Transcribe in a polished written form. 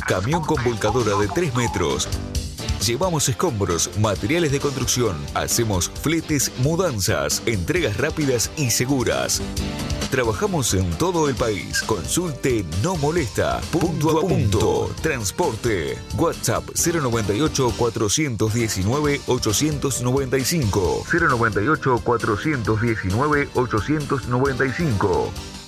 Camión con volcadora de 3 metros. Llevamos escombros, materiales de construcción. Hacemos fletes, mudanzas, entregas rápidas y seguras. Trabajamos en todo el país. Consulte No Molesta. Punto a punto. Transporte. WhatsApp 098 419 895. 098 419 895.